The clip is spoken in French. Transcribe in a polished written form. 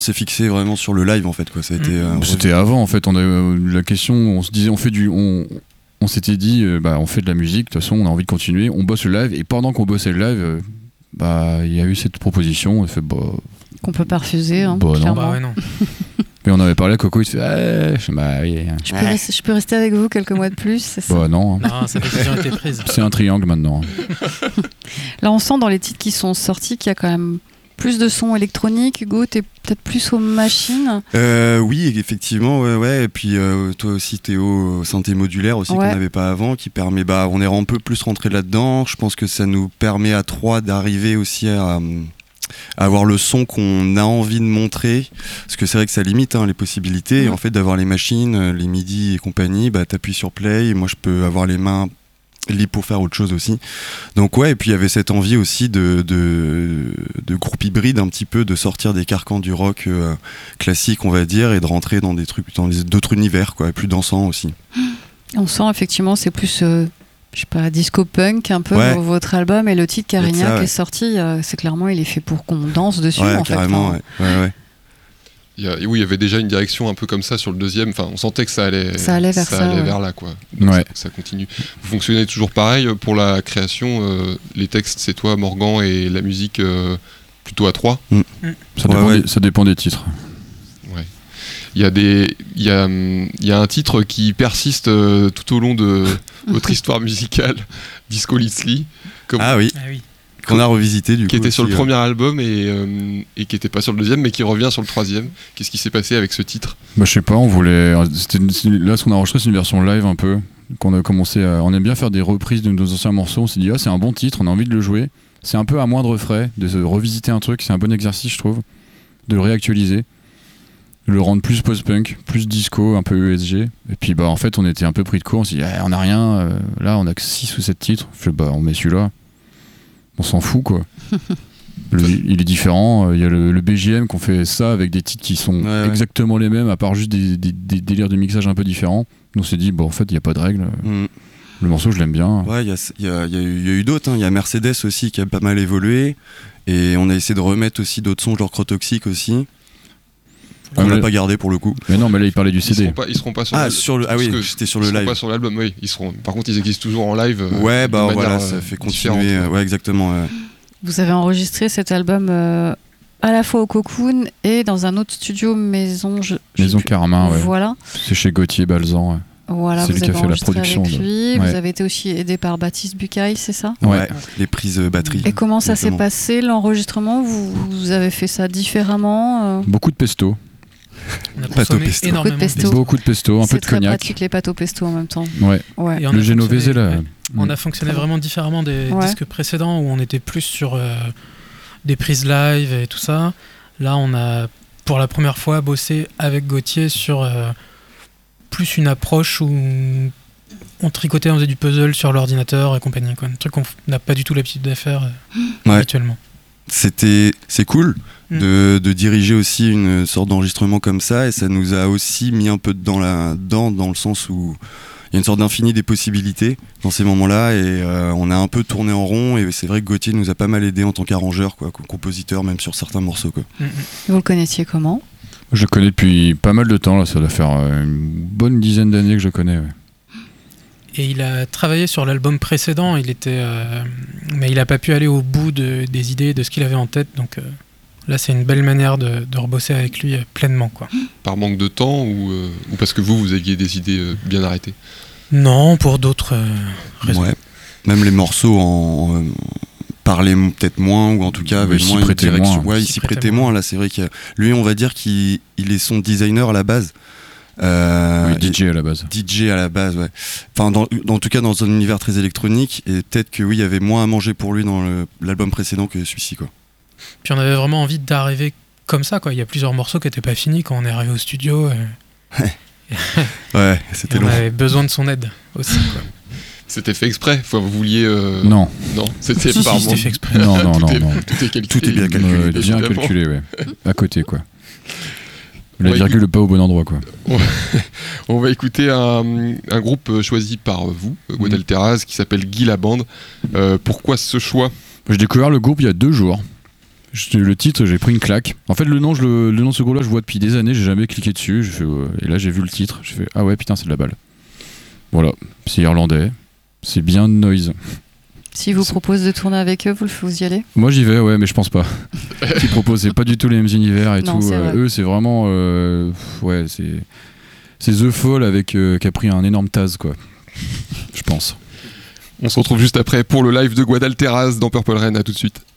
s'est fixé vraiment sur le live en fait quoi. Ça a été, c'était avant en fait. On a la question, on se disait, on s'était dit, on fait de la musique. De toute façon, on a envie de continuer. On bosse le live et pendant qu'on bossait le live, il y a eu cette proposition. On a fait qu'on peut pas refuser. Hein, non. Mais on avait parlé à Coco, il se fait je peux rester avec vous quelques mois de plus, c'est ça? Non, sa décision a été prise. C'est un triangle maintenant. Là, on sent dans les titres qui sont sortis qu'il y a quand même plus de sons électroniques. Hugo, t'es peut-être plus aux machines. Oui, effectivement, ouais. Et puis toi aussi, Théo, synthé modulaire aussi qu'on n'avait pas avant, qui permet, on est un peu plus rentré là-dedans. Je pense que ça nous permet à trois d'arriver aussi à avoir le son qu'on a envie de montrer, parce que c'est vrai que ça limite les possibilités. Et en fait, d'avoir les machines, les MIDI et compagnie, t'appuies sur play, et moi je peux avoir les mains libres pour faire autre chose aussi. Donc et puis il y avait cette envie aussi de groupe hybride un petit peu, de sortir des carcans du rock classique, on va dire, et de rentrer dans des trucs, dans d'autres univers, quoi, plus dansants aussi. On sent effectivement, c'est plus disco punk un peu votre album, et le titre Carignac qui est sorti, c'est clairement, il est fait pour qu'on danse dessus en carrément, fait. Ouais. Il y avait déjà une direction un peu comme ça sur le deuxième. Enfin, on sentait que ça allait vers là, quoi. Donc ça continue. Vous fonctionnez toujours pareil pour la création. Les textes, c'est toi, Morgan, et la musique plutôt à trois. Ça dépend des titres. Ouais. Il y a un titre qui persiste tout au long de votre histoire musicale, Disco Litzy. Ah oui. Qu'on a revisité du coup. Qui était sur le premier album et qui était pas sur le deuxième, mais qui revient sur le troisième. Qu'est-ce qui s'est passé avec ce titre ? Je sais pas, on voulait. Là, ce qu'on a enregistré, c'est une version live un peu. Qu'on a commencé on aime bien faire des reprises de nos anciens morceaux. On s'est dit, c'est un bon titre, on a envie de le jouer. C'est un peu à moindre frais de revisiter un truc. C'est un bon exercice, je trouve, de le réactualiser, de le rendre plus post-punk, plus disco, un peu ESG. Et puis, en fait, on était un peu pris de court. On s'est dit, on a rien. Là, on a que 6 ou 7 titres. On met celui-là. On s'en fout, quoi. Il est différent. Il y a le BGM qu'on fait ça avec des titres qui sont exactement les mêmes, à part juste des délires de mixage un peu différents. On s'est dit, en fait, il n'y a pas de règle. Le morceau, je l'aime bien. Ouais, il y a eu d'autres. Il y a Mercedes aussi qui a pas mal évolué. Et on a essayé de remettre aussi d'autres sons, genre Crotoxique aussi. On l'a pas gardé pour le coup. Mais non, mais là il parlait du CD. Ils seront pas sur c'était sur le live. Ils seront pas sur l'album, oui. Par contre, ils existent toujours en live. Ça fait continuer. Exactement. Vous avez enregistré cet album à la fois au Cocoon et dans un autre studio Maison Carmin. Voilà. C'est chez Gauthier Balzan. Voilà, c'est lui qui a fait la production. Avec lui. Vous avez été aussi aidé par Baptiste Bucaille, c'est ça ? Ouais, les prises batterie. Et comment ça s'est passé l'enregistrement ? Vous avez fait ça différemment Beaucoup de pesto. On a consommé énormément beaucoup de pesto, un peu de cognac. C'est très pratique les pâtes au pesto en même temps. Ouais. Le Genovese là. On a fonctionné vraiment différemment des disques précédents où on était plus sur des prises live et tout ça. Là, on a pour la première fois bossé avec Gauthier sur plus une approche où on tricotait, on faisait du puzzle sur l'ordinateur et compagnie, quoi. Un truc qu'on n'a pas du tout l'habitude de faire habituellement. C'est cool de diriger aussi une sorte d'enregistrement comme ça, et ça nous a aussi mis un peu dedans dans le sens où il y a une sorte d'infini des possibilités dans ces moments-là, et on a un peu tourné en rond, et c'est vrai que Gauthier nous a pas mal aidé en tant qu'arrangeur, quoi, compositeur, même sur certains morceaux, quoi. Vous le connaissiez comment ? Je le connais depuis pas mal de temps, là, ça doit faire une bonne dizaine d'années que je connais. Ouais. Et il a travaillé sur l'album précédent, mais il n'a pas pu aller au bout des idées, de ce qu'il avait en tête, donc là c'est une belle manière de rebosser avec lui pleinement, quoi. Par manque de temps ou parce que vous aviez des idées bien arrêtées ? Non, pour d'autres raisons. Ouais. Même les morceaux parlaient peut-être moins, ou en tout cas avaient moins de direction. Ouais, il s'y prêtait moins. Là, c'est vrai que lui, on va dire qu'il est son designer à la base. DJ à la base. DJ à la base, ouais. Enfin, en tout cas, dans un univers très électronique, et peut-être que il y avait moins à manger pour lui dans l'album précédent que celui-ci, quoi. Puis on avait vraiment envie d'arriver comme ça, quoi. Il y a plusieurs morceaux qui n'étaient pas finis quand on est arrivé au studio. Ouais, c'était long. On avait besoin de son aide aussi, quoi. C'était fait exprès. Vous vouliez. Non. C'était par c'était fait exprès. Non. Tout est bien calculé. Bien calculé, ouais. À côté, quoi. La virgule pas au bon endroit, quoi. On va écouter un groupe choisi par vous, Guadalteras, qui s'appelle Guy la Bande. Pourquoi ce choix ? J'ai découvert le groupe il y a 2 jours. Le titre, j'ai pris une claque. En fait, le nom de ce groupe-là, je vois depuis des années, j'ai jamais cliqué dessus. Et là, j'ai vu le titre, j'ai fait ah ouais, putain, c'est de la balle. Voilà, c'est irlandais, c'est bien noise. Si vous propose de tourner avec eux, vous y allez ? Moi, j'y vais, ouais, mais je pense pas. Ils proposent pas du tout les mêmes univers et non, tout. Eux, c'est vraiment, ouais, c'est The Fall qui a pris un énorme Taz, quoi. Je pense. On se retrouve juste après pour le live de Guadalteras dans Purple Rain. À tout de suite.